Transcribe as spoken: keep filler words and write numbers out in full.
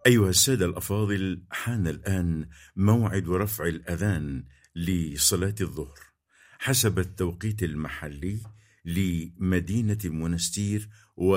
أيها السادة الأفاضل، حان الآن موعد رفع الأذان لصلاة الظهر حسب التوقيت المحلي لمدينة المنستير